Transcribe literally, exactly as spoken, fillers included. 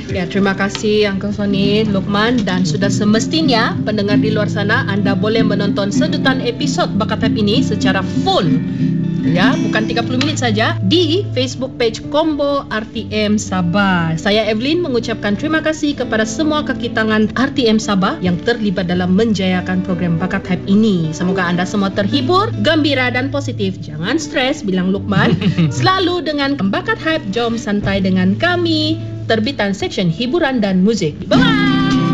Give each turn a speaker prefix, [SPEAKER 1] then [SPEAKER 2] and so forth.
[SPEAKER 1] Ya, terima kasih Uncle Sony, Luqman, dan sudah semestinya pendengar di luar sana anda boleh menonton sedutan episod Bakat Hype ini secara full. Ya, bukan tiga puluh minit saja di Facebook page Combo R T M Sabah. Saya Evelyn mengucapkan terima kasih kepada semua kaki tangan R T M Sabah yang terlibat dalam menjayakan program Bakat Hype ini. Semoga anda semua terhibur, gembira dan positif. Jangan stres, bilang Luqman. Selalu dengan Bakat Hype, jom santai dengan kami. Terbitan Seksyen Hiburan dan Muzik. Bye-bye.